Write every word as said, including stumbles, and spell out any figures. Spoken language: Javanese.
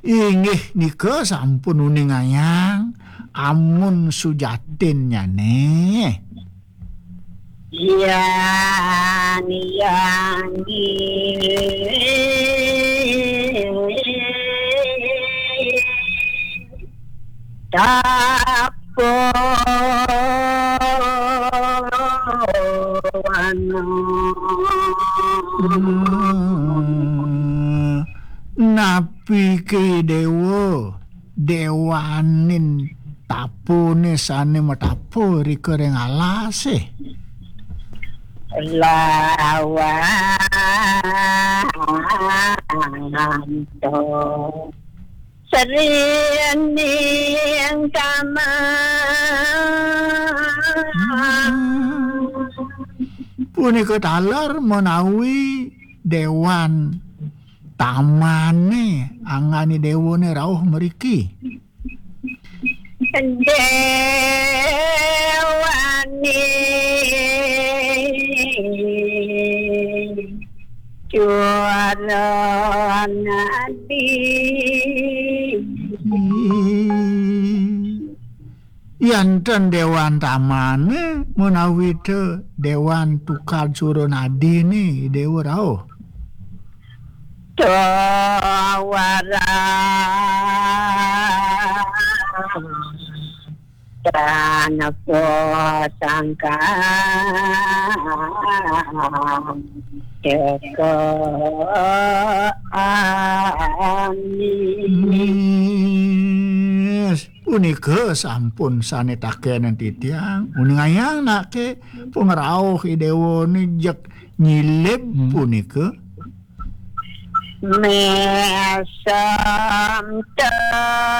Inggih nika sampun uningayang amun sujatin nyane. Yan yan tapo ano napi ke dewa dewanin tapone sane matapo rika reng alase lawan to sereni yang kama punika taler menawi dewan tamane angani dewone rawuh mriki dewani juara nadi yanten dewan tamane menawi te dewan tukar juru nadi ni dewa rawuh Tawara dan po sangka teko anis punika sampun sanetaken titiang uningayang nake pungrawuh idewone jek nyilip punika mesam